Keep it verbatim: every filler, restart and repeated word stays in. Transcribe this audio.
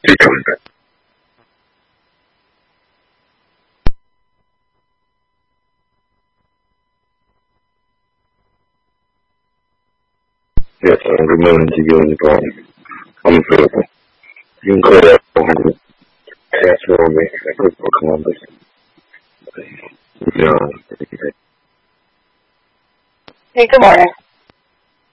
Keep coming back. Yes, uh, good morning to you and um, I'm available. You can call that phone and transfer me at Crystal Columbus. Yeah. Hey, good morning.